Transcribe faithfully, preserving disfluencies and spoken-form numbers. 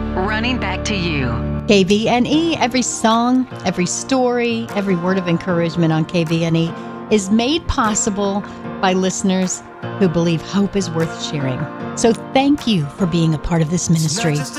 running back to you. K V N E, every song, every story, every word of encouragement on K V N E is made possible by listeners who believe hope is worth sharing. So thank you for being a part of this ministry.